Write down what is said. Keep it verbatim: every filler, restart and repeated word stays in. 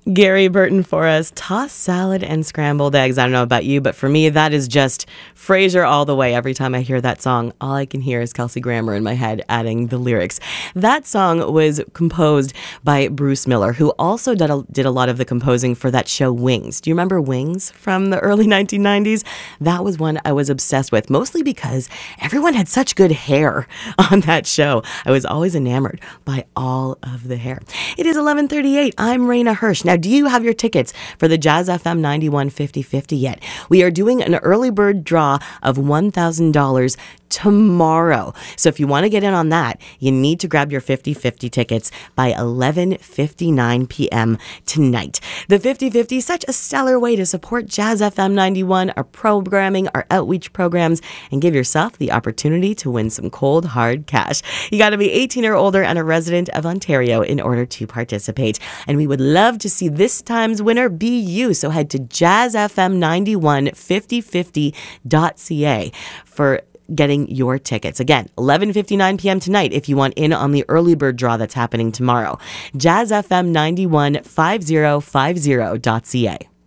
Gary Burton for us, tossed salad and scrambled eggs. I don't know about you, but for me, that is just Frasier all the way. Every time I hear that song, all I can hear is Kelsey Grammer in my head adding the lyrics. That song was composed by Bruce Miller, who also did a, did a lot of the composing for that show Wings. Do you remember Wings from the early nineteen nineties? That was one I was obsessed with, mostly because everyone had such good hair on that show. I was always enamored by all of the hair. It is eleven thirty-eight. I'm Raina Hirsch. Now, do you have your tickets for the Jazz F M ninety-one fifty fifty yet? We are doing an early bird draw of one thousand dollars tomorrow. So if you want to get in on that, you need to grab your fifty fifty tickets by eleven fifty-nine p.m. tonight. The fifty fifty is such a stellar way to support Jazz F M ninety-one, our programming, our outreach programs, and give yourself the opportunity to win some cold, hard cash. You got to be eighteen or older and a resident of Ontario in order to participate. And we would love to see this time's winner be you. So head to jazz f m ninety-one fifty fifty dot c a for getting your tickets. Again, eleven fifty-nine p.m. tonight if you want in on the early bird draw that's happening tomorrow. jazz f m ninety-one fifty fifty dot c a.